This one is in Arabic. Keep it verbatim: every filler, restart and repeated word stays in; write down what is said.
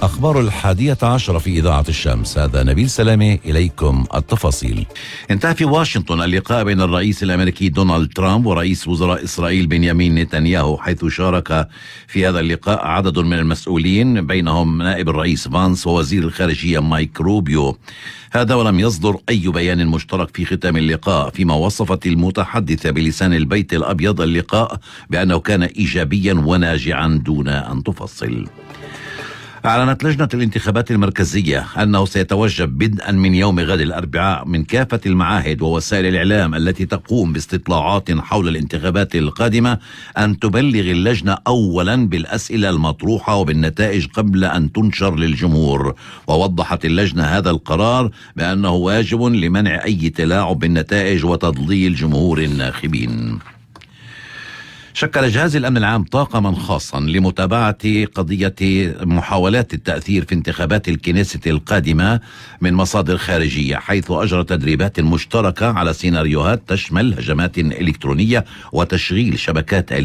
أخبار الحادية عشر في إذاعة الشمس. هذا نبيل سلامة، إليكم التفاصيل. انتهى في واشنطن اللقاء بين الرئيس الأمريكي دونالد ترامب ورئيس وزراء إسرائيل بنيامين نتنياهو، حيث شارك في هذا اللقاء عدد من المسؤولين بينهم نائب الرئيس فانس ووزير الخارجية مايك روبيو. هذا ولم يصدر أي بيان مشترك في ختام اللقاء، فيما وصفت المتحدثة بلسان البيت الأبيض اللقاء بأنه كان إيجابيا وناجعا دون أن تفصل. أعلنت لجنة الانتخابات المركزية أنه سيتوجب بدءا من يوم غد الأربعاء من كافة المعاهد ووسائل الإعلام التي تقوم باستطلاعات حول الانتخابات القادمة أن تبلغ اللجنة أولا بالأسئلة المطروحة وبالنتائج قبل أن تنشر للجمهور. ووضحت اللجنة هذا القرار بأنه واجب لمنع أي تلاعب بالنتائج وتضليل جمهور الناخبين. شكل جهاز الأمن العام طاقما خاصا لمتابعة قضية محاولات التأثير في انتخابات الكنيسة القادمة من مصادر خارجية، حيث أجرى تدريبات مشتركة على سيناريوهات تشمل هجمات إلكترونية وتشغيل شبكات